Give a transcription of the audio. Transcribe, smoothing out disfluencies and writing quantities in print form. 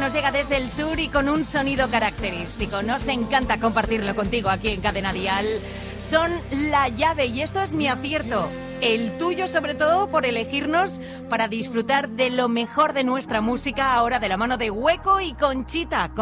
nos llega desde el sur y con un sonido característico. Nos encanta compartirlo contigo aquí en Cadena Dial. Son La Llave y esto es mi acierto. El tuyo, sobre todo, por elegirnos para disfrutar de lo mejor de nuestra música ahora de la mano de Hueco y Conchita.